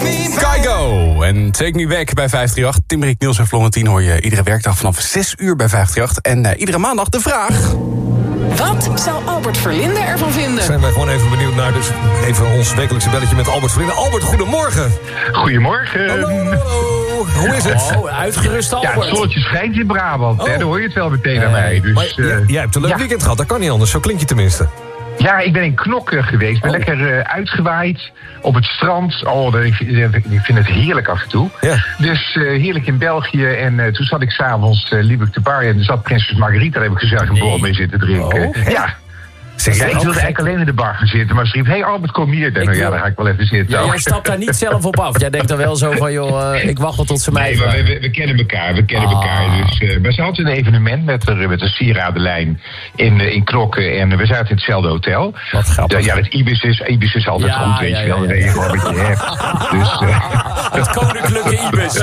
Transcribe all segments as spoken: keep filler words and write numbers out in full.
Kygo en Take Me Back bij vijf drie acht. Timmerik, Niels en Florentien hoor je iedere werkdag vanaf zes uur bij vijf drie acht. En uh, iedere maandag de vraag... Wat zou Albert Verlinde ervan vinden? Zijn wij gewoon even benieuwd naar dus even ons wekelijkse belletje met Albert Verlinde. Albert, goedemorgen. Goedemorgen. Hallo, hallo. Hoe is het? Oh, uitgerust Albert. Ja, het zonnetje schijnt in Brabant, oh. hè? Dan hoor je het wel meteen aan mij. Dus, maar, uh, jij, jij hebt een leuk ja. weekend gehad, dat kan niet anders. Zo klink je tenminste. Ja, ik ben in Knokke geweest. Ik ben oh. lekker uh, uitgewaaid op het strand. Oh, ik, ik vind het heerlijk af en toe. Ja. Dus uh, heerlijk in België. En uh, toen zat ik s'avonds, uh, liep ik te bar en er zat prinses Margarita. Daar heb ik gezellig een borrel mee zitten drinken. Oh. Ja. Zeg, Ja, ik wilde eigenlijk alleen in de bar gaan zitten, maar ze riep, hé hey Albert, kom hier. Ik denk, nou ja, dan ga ik wel even zitten. Ja, jij stapt daar niet zelf op af. Jij denkt dan wel zo van, joh, uh, ik wacht wel tot ze mij Nee, maar we, we, we kennen elkaar, we kennen Ah. elkaar. Dus, uh, maar ze had een evenement met de, met de sieradenlijn in, uh, in Knokke. En we zaten in hetzelfde hotel. Wat grappig. Ja, ja, het Ibis is, Ibis is altijd Ja, goed, weet ja, je wel. ja, Dan ja. weet je gewoon wat je hebt. Dus, uh, Het koninklijke Ibis.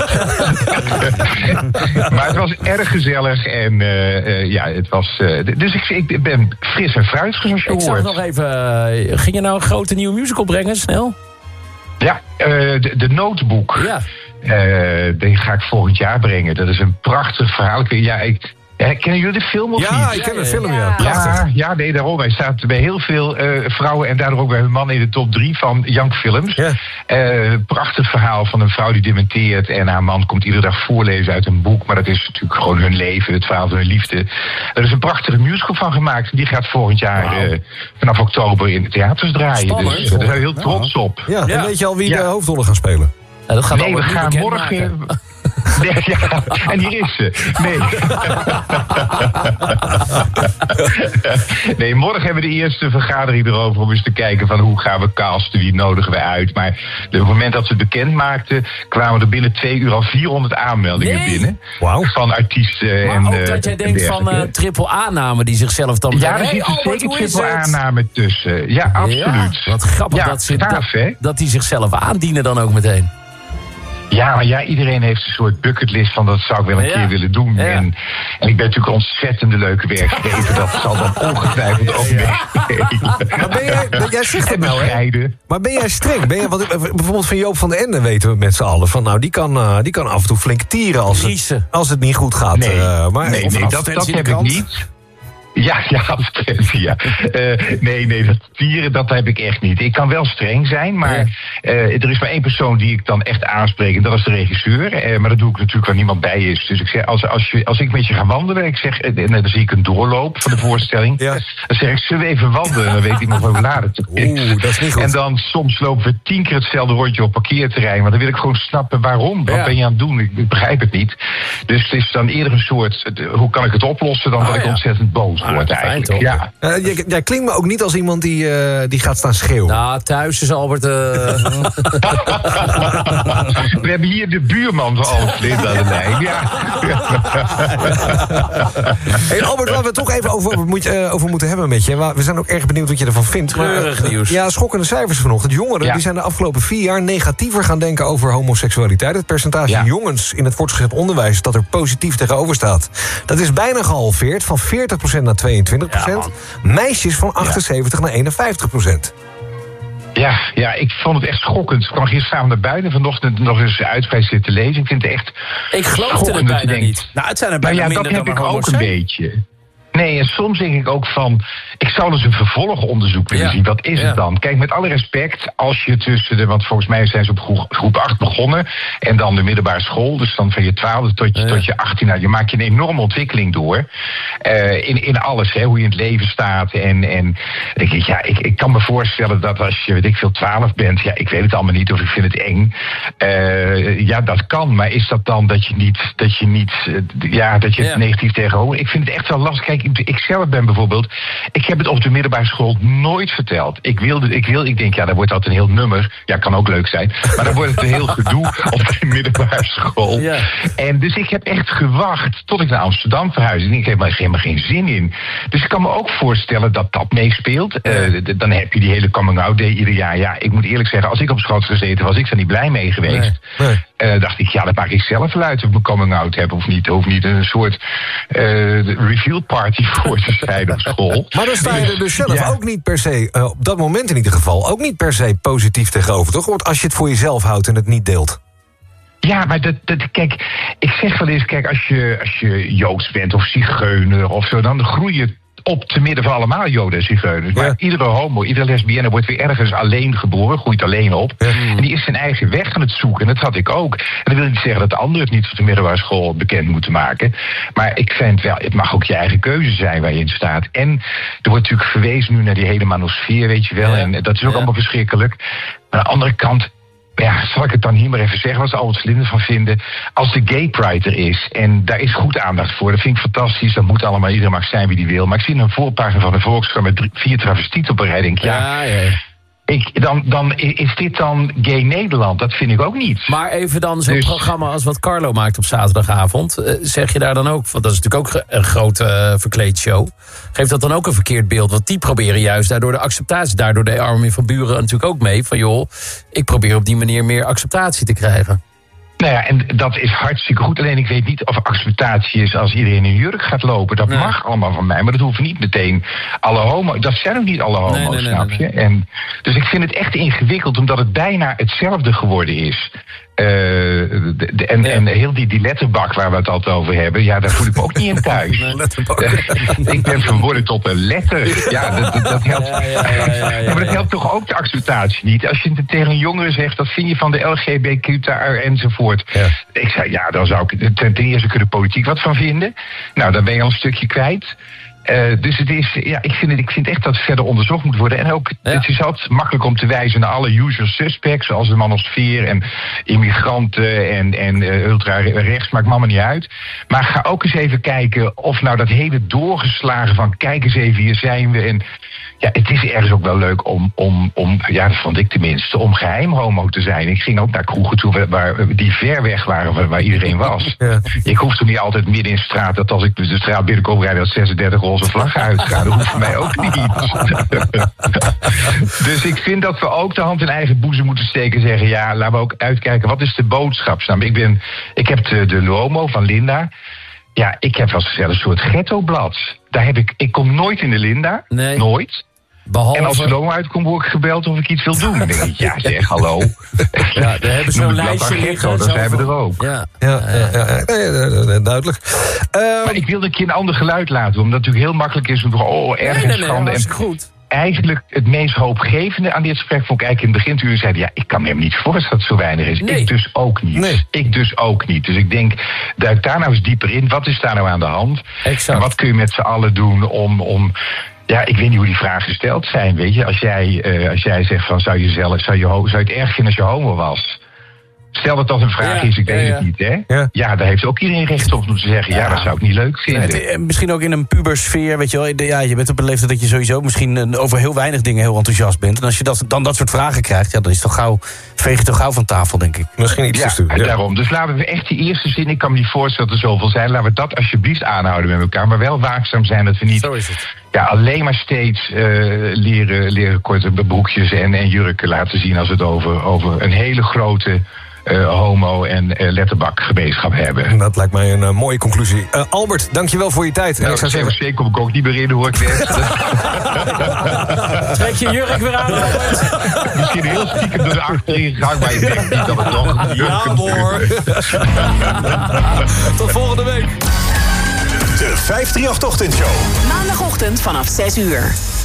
maar het was erg gezellig. En uh, uh, ja, het was... Uh, dus ik, ik ben fris en fruitig, zoals je Ik zag hoort. nog even, uh, ging je nou een grote nieuwe musical brengen, snel? Ja, uh, de, de Notebook. Ja. Uh, die ga ik volgend jaar brengen. Dat is een prachtig verhaal. Ik, weet- ja, ik, ja, kennen jullie de film of Ja, niet? ik ken Ja, een film, ja. ja. Prachtig. Ja, ja, nee, daarom. Hij staat bij heel veel uh, vrouwen en daardoor ook bij hun man in de top drie van Young Films. Ja. Uh, prachtig verhaal van een vrouw die dementeert en haar man komt iedere dag voorlezen uit een boek. Maar dat is natuurlijk gewoon hun leven, het verhaal van hun liefde. Er is een prachtige musical van gemaakt. Die gaat volgend jaar Wauw. uh, vanaf oktober in de theaters draaien. Spannend. Dus uh, daar zijn we heel trots op. Ja, dan Ja. weet je al wie Ja. de hoofdrollen gaan spelen. Ja, dat gaat Nee, we Albert niet gaan bekend morgen... maken. Nee, ja, en hier is ze. Nee. nee, morgen hebben we de eerste vergadering erover om eens te kijken van hoe gaan we casten, wie nodigen we uit. Maar op het moment dat ze het bekend maakten, kwamen er binnen twee uur al vierhonderd aanmeldingen Nee. binnen. Wauw. Van artiesten Maar en ook eh, dat jij en denkt van uh, dergelijke. triple A-namen die zichzelf dan... Ja, er Hey, zit Albert, zeker hoe is triple het? aanname tussen. Ja, absoluut. Ja, wat grappig Ja, dat, ze, gaaf, dat, hè? dat die zichzelf aandienen dan ook meteen. Ja, maar ja, iedereen heeft een soort bucketlist van dat zou ik wel een Ja. keer willen doen. Ja. En, en ik ben natuurlijk een ontzettende leuke werkgever. Dat zal dan ongetwijfeld ook meespelen. Maar ben jij, ben- jij zegt het En nou, hè? bescheiden. Maar ben jij streng? Ben jij, wat, bijvoorbeeld van Joop van den Ende weten we met z'n allen. Van, nou, die kan, uh, die kan af en toe flink tieren als Griezen. het, als het niet goed gaat. Nee, Uh, maar, nee, of nee een dat, dat advertentie in heb de ik krant. niet. Ja, ja, advertentie, ja. Uh, nee, nee, dat tieren, dat heb ik echt niet. Ik kan wel streng zijn, maar uh, er is maar één persoon die ik dan echt aanspreek, en dat is de regisseur. Uh, maar dat doe ik natuurlijk waar niemand bij is. Dus ik zeg, als, als, je, als ik met je ga wandelen, ik zeg, en dan zie ik een doorloop van de voorstelling, Ja. dan zeg ik, zullen we even wandelen? En dan weet iemand hoe laat het is. Oeh, dat is niet goed. En dan soms lopen we tien keer hetzelfde rondje op parkeerterrein, maar dan wil ik gewoon snappen waarom. Wat Ja. ben je aan het doen? Ik, ik begrijp het niet. Dus het is dan eerder een soort, uh, hoe kan ik het oplossen, dan Ah, dat ik ja. ontzettend boos Ah, word fijn, eigenlijk. toch? Ja. Uh, jij, jij klinkt me ook niet als iemand die, uh, die gaat staan schreeuwen. Nou, thuis is Albert... Uh, We hebben hier de buurman van Albert Verlinde aan de lijn. Ja. Hey Albert, waar we het toch even over, moet, uh, over moeten hebben met je. We zijn ook erg benieuwd wat je ervan vindt. Maar, Treurig nieuws. Ja, schokkende cijfers vanochtend. Jongeren Ja. die zijn de afgelopen vier jaar negatiever gaan denken over homoseksualiteit. Het percentage Ja. jongens in het voortgezet onderwijs dat er positief tegenover staat, dat is bijna gehalveerd, van veertig procent naar tweeëntwintig procent. Ja, Meisjes van achtenzeventig naar eenenvijftig procent. Ja, ja, ik vond het echt schokkend. Ik kwam gisteravond naar buiten, vanochtend nog eens uitgebreid zitten lezen. Ik vind het echt ik geloofde schokkend het dat je bijna denkt, niet. Nou, het zijn er Nou bijna ja, dat minder heb dan ik er ook homo's een zijn. beetje. Nee, en soms denk ik ook van, ik zou dus een vervolgonderzoek willen Ja. zien. Wat is Ja. het dan? Kijk, met alle respect, als je tussen de, want volgens mij zijn ze op groep, groep acht begonnen, en dan de middelbare school, dus dan van je twaalfde tot je, Ja. tot je achttien, nou, je maakt je een enorme ontwikkeling door. Uh, in, in alles, hè, hoe je in het leven staat. En, en ik, ja, ik, ik kan me voorstellen dat als je, weet ik veel, twaalf bent, ja, ik weet het allemaal niet, of ik vind het eng. Uh, ja, dat kan, maar is dat dan dat je niet, dat je niet, uh, ja, dat je het Ja. negatief tegenover. Ik vind het echt wel lastig. Kijk, ik zelf ben bijvoorbeeld, ik heb het op de middelbare school nooit verteld. Ik wilde, ik wil, ik denk, ja, daar wordt altijd een heel nummer. Ja, kan ook leuk zijn. Maar dan wordt het een heel gedoe op de middelbare school. Ja. En dus ik heb echt gewacht tot ik naar Amsterdam verhuisde. Ik heb er helemaal geen zin in. Dus ik kan me ook voorstellen dat dat meespeelt. Ja. Uh, d- dan heb je die hele coming-out day ieder jaar. Ja, ik moet eerlijk zeggen, als ik op school had gezeten, was ik daar niet blij mee geweest. Nee, nee. En uh, dacht ik, ja, dat maak ik zelf wel uit of ik mijn coming-out heb of niet. Er hoeft niet een soort uh, reveal party voor te zijn op school. Maar dan sta je er dus zelf ja. ook niet per se, uh, op dat moment in ieder geval, ook niet per se positief tegenover, toch? Want als je het voor jezelf houdt en het niet deelt. Ja, maar dat, dat, kijk, ik zeg wel eens, kijk, als je, als je Joods bent of zigeuner of zo, dan groei je op te midden van allemaal Joden en zigeuners. Maar ja. iedere homo, iedere lesbienne wordt weer ergens alleen geboren, groeit alleen op. Ja. En die is zijn eigen weg aan het zoeken. En dat had ik ook. En dat wil niet zeggen dat de anderen het niet op de middelbare school bekend moeten maken. Maar ik vind wel, het mag ook je eigen keuze zijn waar je in staat. En er wordt natuurlijk verwezen nu naar die hele manosfeer, weet je wel. Ja. En dat is ook ja. allemaal verschrikkelijk. Maar aan de andere kant, ja, zal ik het dan hier maar even zeggen, wat ze Albert Slinder van vinden. Als de gay pride er is, en daar is goed aandacht voor, dat vind ik fantastisch, dat moet allemaal, iedereen mag zijn wie die wil. Maar ik zie een voorpagina van de Volkskrant met drie, vier travestieten op een rij, denk ik, ja, ja, ja. Ik, dan, dan is dit dan gay Nederland? Dat vind ik ook niet. Maar even dan zo'n dus programma als wat Carlo maakt op zaterdagavond. Uh, zeg je daar dan ook, want dat is natuurlijk ook een grote uh, verkleedshow. Geeft dat dan ook een verkeerd beeld? Want die proberen juist daardoor de acceptatie, daardoor de Armin van Buren natuurlijk ook mee. Van joh, ik probeer op die manier meer acceptatie te krijgen. Nou ja, en dat is hartstikke goed. Alleen ik weet niet of acceptatie is als iedereen in een jurk gaat lopen. Dat nee. mag allemaal van mij, maar dat hoeft niet meteen alle homo's. Dat zijn ook niet alle homo's, nee, nee, nee, snap je? Nee, nee. En, dus ik vind het echt ingewikkeld, omdat het bijna hetzelfde geworden is. Uh, de, de, en, ja. en heel die, die letterbak waar we het altijd over hebben, ja, daar voel ik me ook niet in thuis. Nee, ik ben verworden tot een letter. Ja, dat, dat, dat helpt. Ja, ja, ja, ja, ja, ja, maar dat helpt toch ook de acceptatie niet? Als je tegen een jongere zegt, dat vind je van de L G B T Q enzovoort. Ja. Ik zei, ja, dan zou ik ten, ten eerste kunnen politiek wat van vinden. Nou, dan ben je al een stukje kwijt. Uh, dus het is, ja, ik vind, het, ik vind echt dat het verder onderzocht moet worden. En ook, ja. het is altijd makkelijk om te wijzen naar alle usual suspects, zoals de manosfeer en immigranten en, en uh, ultra-rechts, maakt me allemaal niet uit. Maar ga ook eens even kijken of nou dat hele doorgeslagen van, kijk eens even, hier zijn we. En ja, het is ergens ook wel leuk om, om, om, ja, dat vond ik tenminste, om geheim homo te zijn. Ik ging ook naar kroegen toe waar, die ver weg waren, waar, waar iedereen was. Ja. Ik hoefde niet altijd midden in de straat, dat als ik de straat binnenkom rijden, dat zesendertig roze vlaggen uitgaan. Dat hoeft voor mij ook niet. Dus ik vind dat we ook de hand in eigen boezem moeten steken en zeggen, ja, laten we ook uitkijken, wat is de boodschap? Ik, ben, ik heb de, de Luomo van Linda. Ja, ik heb wel gezegd een soort ghettoblad. Daar heb ik, ik kom nooit in de Linda. Nee. Nooit. Behalve... En als er dan uitkomt, word ik gebeld of ik iets wil doen. Dan denk ik, ja zeg, hallo. Ja, daar hebben ze zo'n lijstje liggen. Dat zijn we er ook. Ja, ja, ja, ja, ja, ja duidelijk. Uh, maar ik wilde een keer een ander geluid laten. Omdat het natuurlijk heel makkelijk is om te zeggen, oh, erg en nee, nee, schande. Nee, dat is goed. Eigenlijk het meest hoopgevende aan dit gesprek vond ik eigenlijk in het begin toen jullie zeiden, ja, ik kan me hem niet voorstellen dat het zo weinig is. Nee. Ik dus ook niet. Nee. Ik dus ook niet. Dus ik denk, duik daar nou eens dieper in. Wat is daar nou aan de hand? Exact. En wat kun je met z'n allen doen om... om ja, ik weet niet hoe die vragen gesteld zijn, weet je. Als jij, uh, als jij zegt van, zou je, zelf, zou, je, zou je het erg vinden als je homo was? Stel dat dat een vraag ja, is, ik weet ja, ja. het niet, hè? Ja. ja, daar heeft ook iedereen recht op om te zeggen, ja, ja dat zou ik niet leuk vinden. Nee, het, misschien ook in een pubersfeer, weet je wel. Ja, je bent op een leeftijd dat je sowieso misschien over heel weinig dingen heel enthousiast bent. En als je dat, dan dat soort vragen krijgt, ja, dan is het toch gauw, veeg je toch gauw van tafel, denk ik. Misschien iets ja, te sturen. Ja, ja, daarom. Dus laten we echt die eerste zin, ik kan me niet voorstellen dat er zoveel zijn. Laten we dat alsjeblieft aanhouden met elkaar. Maar wel waakzaam zijn dat we niet... Zo is het. Ja, alleen maar steeds uh, leren, leren korte broekjes en, en jurken laten zien als we het over, over een hele grote uh, homo- en uh, letterbakgemeenschap hebben. Dat lijkt mij een uh, mooie conclusie. Uh, Albert, dankjewel voor je tijd. Nou, ik zou zeggen, zeker kom ik ook niet meer in, hoor ik net. Trek je jurk weer aan, Albert. Misschien heel stiekem door de achterin gegaan, maar je denkt niet dat het nog een jurk ja, hoor. Tot volgende week. De vijfdrieënachtig Ochtendshow. Maandagochtend vanaf zes uur.